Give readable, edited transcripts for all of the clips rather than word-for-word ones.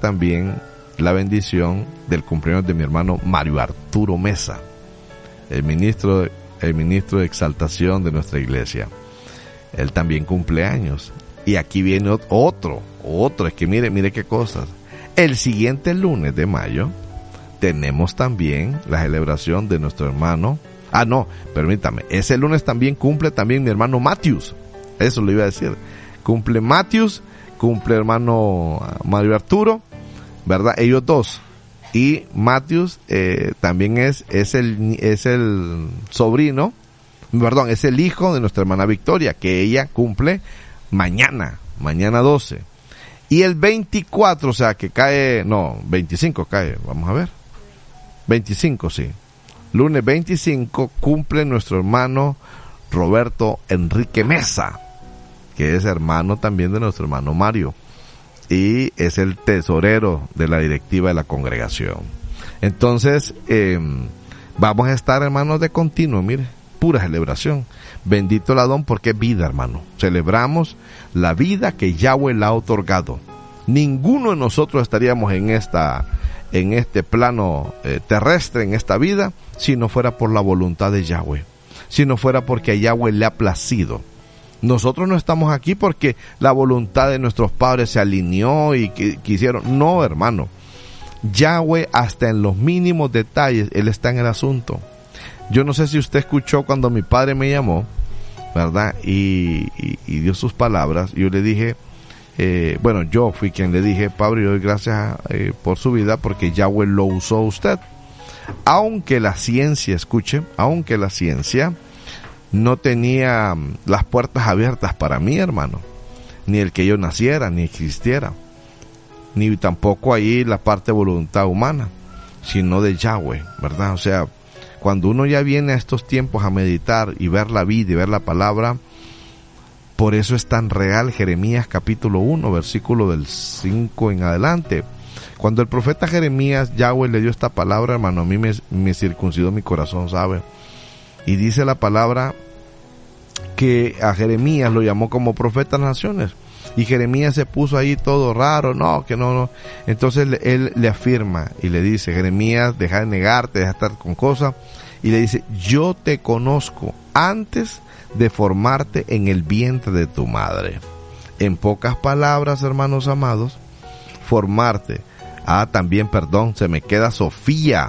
también la bendición del cumpleaños de mi hermano Mario Arturo Mesa, el ministro de exaltación de nuestra iglesia. Él también cumple años. Y aquí viene otro, es que mire qué cosas. El siguiente lunes de mayo tenemos también la celebración de nuestro hermano. Permítame, ese lunes también cumple también mi hermano Matthews. Eso lo iba a decir. Cumple Matthews, cumple hermano Mario Arturo, ¿verdad? Ellos dos. Y Matthews también es el sobrino, perdón, es el hijo de nuestra hermana Victoria, que ella cumple mañana 12. Y el 24, o sea que 25 cae, vamos a ver. 25, sí. Lunes 25 cumple nuestro hermano Roberto Enrique Mesa, que es hermano también de nuestro hermano Mario. Y es el tesorero de la directiva de la congregación. Entonces, vamos a estar, hermanos, de continuo, mire, pura celebración. Bendito el Adón, porque es vida, hermano. Celebramos la vida que Yahweh le ha otorgado. Ninguno de nosotros estaríamos en este plano terrestre, en esta vida, si no fuera por la voluntad de Yahweh, si no fuera porque a Yahweh le ha placido. Nosotros no estamos aquí porque la voluntad de nuestros padres se alineó y quisieron. No, hermano. Yahweh, hasta en los mínimos detalles, Él está en el asunto. Yo no sé si usted escuchó cuando mi padre me llamó, ¿verdad? Y dio sus palabras. Yo le dije, yo fui quien le dije: Padre, yo doy gracias por su vida, porque Yahweh lo usó a usted. Aunque la ciencia no tenía las puertas abiertas para mí, hermano, ni el que yo naciera, ni existiera, ni tampoco ahí la parte de voluntad humana, sino de Yahweh, ¿verdad? O sea, cuando uno ya viene a estos tiempos a meditar y ver la vida y ver la palabra, por eso es tan real Jeremías capítulo 1, versículo del 5 en adelante. Cuando el profeta Jeremías, Yahweh le dio esta palabra, hermano, a mí me circuncidó mi corazón, ¿sabe? Y dice la palabra que a Jeremías lo llamó como profeta de las naciones. Y Jeremías se puso ahí todo raro, no. Entonces él le afirma y le dice: Jeremías, deja de negarte, deja de estar con cosas. Y le dice: yo te conozco antes de formarte en el vientre de tu madre. En pocas palabras, hermanos amados, formarte. También, se me queda Sofía.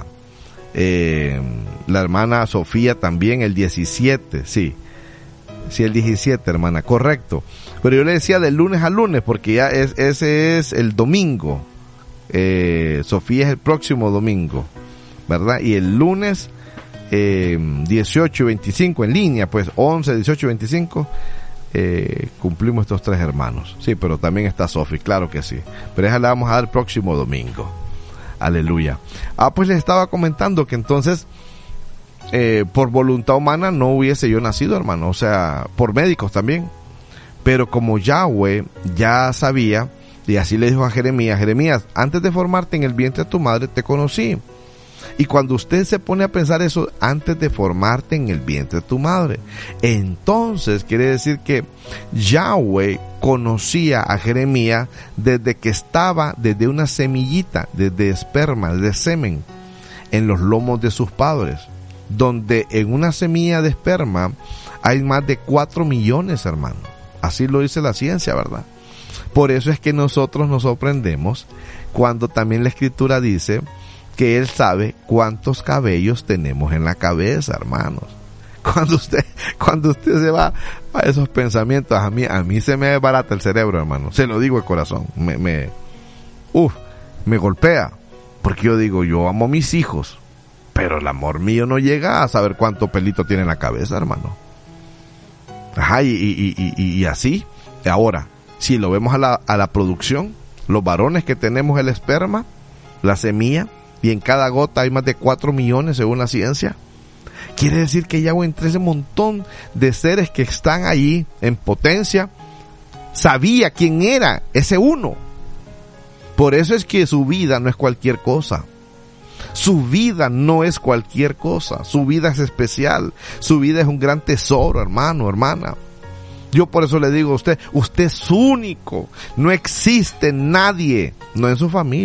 La hermana Sofía también, el 17, sí, el 17, hermana, correcto. Pero yo le decía de lunes a lunes, porque ya ese es el domingo. Sofía es el próximo domingo, ¿verdad? Y el lunes 18 y 25 en línea, pues 11, 18 y 25 cumplimos estos tres hermanos. Sí, pero también está Sofía, claro que sí. Pero esa la vamos a dar el próximo domingo. Aleluya. Pues les estaba comentando que entonces por voluntad humana no hubiese yo nacido, hermano, o sea, por médicos también. Pero como Yahweh ya sabía, y así le dijo a Jeremías: Jeremías, antes de formarte en el vientre de tu madre te conocí. Y cuando usted se pone a pensar eso, antes de formarte en el vientre de tu madre, entonces quiere decir que Yahweh conocía a Jeremías desde que estaba, desde una semillita, desde esperma, desde semen, en los lomos de sus padres, donde en una semilla de esperma hay más de 4 millones, hermano. Así lo dice la ciencia, ¿verdad? Por eso es que nosotros nos sorprendemos cuando también la Escritura dice que Él sabe cuántos cabellos tenemos en la cabeza, hermanos. Cuando usted se va a esos pensamientos, a mí se me desbarata el cerebro, hermano. Se lo digo de corazón. Me golpea. Porque yo digo, yo amo a mis hijos, pero el amor mío no llega a saber cuánto pelito tiene en la cabeza, hermano. Y así. Ahora, si lo vemos a la producción, los varones que tenemos el esperma, la semilla, y en cada gota hay más de 4 millones según la ciencia. Quiere decir que Yahweh, entre ese montón de seres que están allí en potencia, sabía quién era ese uno. Por eso es que su vida no es cualquier cosa. Su vida no es cualquier cosa. Su vida es especial. Su vida es un gran tesoro, hermano, hermana. Yo por eso le digo a usted es único. No existe nadie, no en su familia,